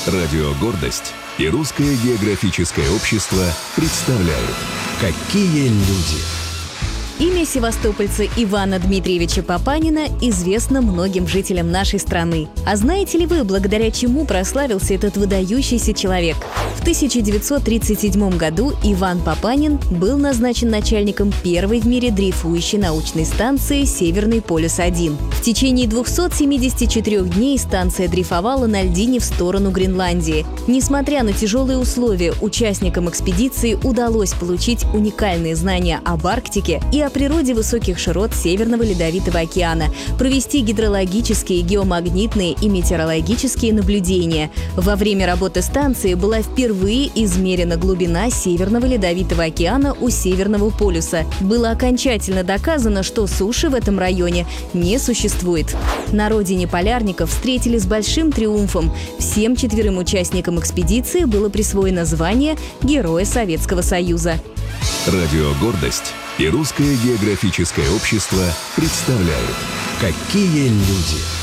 Радио «Гордость» и Русское географическое общество представляют «Какие люди». Имя севастопольца Ивана Дмитриевича Папанина известно многим жителям нашей страны. А знаете ли вы, благодаря чему прославился этот выдающийся человек? В 1937 году Иван Папанин был назначен начальником первой в мире дрейфующей научной станции «Северный полюс-1». В течение 274 дней станция дрейфовала на льдине в сторону Гренландии. Несмотря на тяжелые условия, участникам экспедиции удалось получить уникальные знания об Арктике и о природе высоких широт Северного Ледовитого океана, провести гидрологические, геомагнитные и метеорологические наблюдения. Во время работы станции была впервые измерена глубина Северного Ледовитого океана у Северного полюса. Было окончательно доказано, что суши в этом районе не существует. На родине полярников встретили с большим триумфом. Всем 4 участникам экспедиции было присвоено звание Героя Советского Союза. Радио «Гордость» и Русское географическое общество представляют «Какие люди».